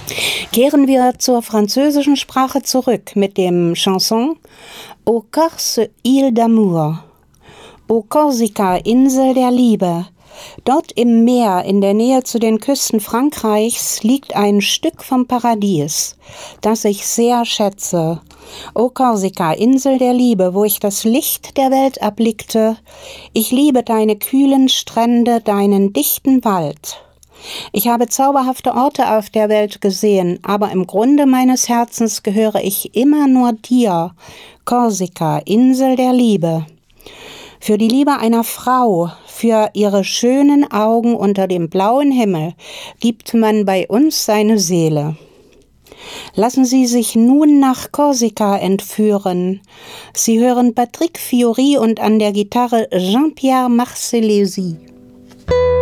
Kehren wir zur französischen Sprache zurück mit dem Chanson Au Corse, Île d'amour. O Korsika, Insel der Liebe. Dort im Meer, in der Nähe zu den Küsten Frankreichs, liegt ein Stück vom Paradies, das ich sehr schätze. O Korsika, Insel der Liebe, wo ich das Licht der Welt erblickte. Ich liebe deine kühlen Strände, deinen dichten Wald. Ich habe zauberhafte Orte auf der Welt gesehen, aber im Grunde meines Herzens gehöre ich immer nur dir, Korsika, Insel der Liebe. Für die Liebe einer Frau, für ihre schönen Augen unter dem blauen Himmel, gibt man bei uns seine Seele. Lassen Sie sich nun nach Korsika entführen. Sie hören Patrick Fiori und an der Gitarre Jean-Pierre Marcellesi.